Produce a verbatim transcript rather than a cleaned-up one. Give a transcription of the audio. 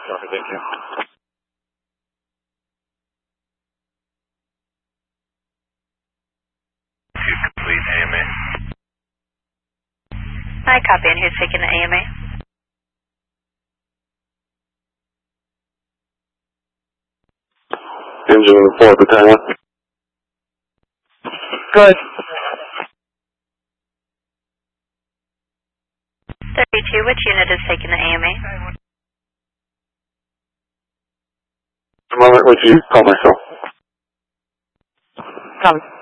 Copy, thank you. Two complete A M A. I copy, and who's taking the A M A? Engine four battalion. Good. thirty-two, which unit is taking the A M A? A moment, would you call myself? Copy.